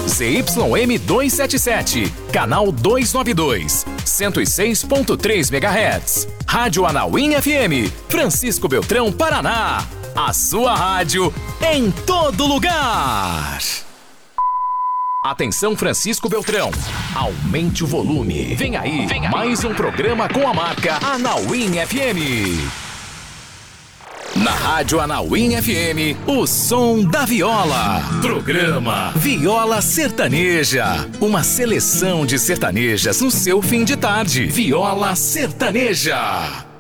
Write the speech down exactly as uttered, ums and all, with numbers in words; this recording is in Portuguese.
Z Y M duzentos e setenta e sete, canal duzentos e noventa e dois, cento e seis ponto três megahertz. Rádio Anauim F M, Francisco Beltrão, Paraná. A sua rádio em todo lugar. Atenção, Francisco Beltrão, aumente o volume. Vem aí, Vem aí. mais um programa com a marca Anauim F M. Na Rádio Anauim F M, o som da viola. Programa Viola Sertaneja. Uma seleção de sertanejas no seu fim de tarde. Viola Sertaneja.